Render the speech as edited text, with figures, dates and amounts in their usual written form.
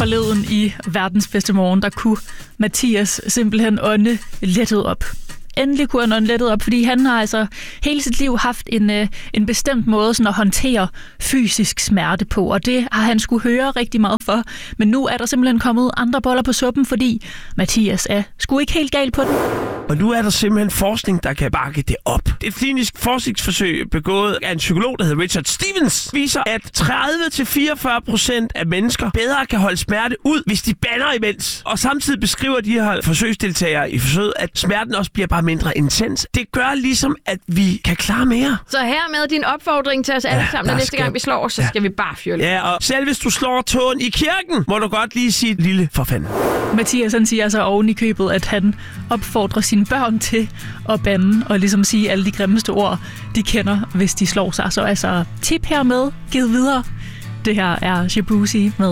forleden i Verdens Bedste Morgen, der kunne Mathias simpelthen ånde lettet op. Endelig kunne han ånde lettet op, fordi han har altså hele sit liv haft en bestemt måde sådan at håndtere fysisk smerte på, og det har han skulle høre rigtig meget for. Men nu er der simpelthen kommet andre boller på suppen, fordi Mathias er sgu ikke helt galt på den. Og nu er der simpelthen forskning, der kan bakke det op. Et klinisk forskningsforsøg begået af en psykolog, der hedder Richard Stevens, viser, at 30-44% af mennesker bedre kan holde smerte ud, hvis de bander imens. Og samtidig beskriver de her forsøgsdeltagere i forsøget, at smerten også bliver bare mindre intens. Det gør ligesom, at vi kan klare mere. Så hermed din opfordring til os alle sammen, at næste gang vi slår, så skal vi bare fyre lidt. Ja, og selv hvis du slår tåen i kirken, må du godt lige sige et lille for fanden. Mathias han siger så oven i købet, at han opfordrer sine børn til at bande og ligesom sige alle de grimmeste ord, de kender, hvis de slår sig. Så altså tip hermed, givet videre. Det her er Shaboozey med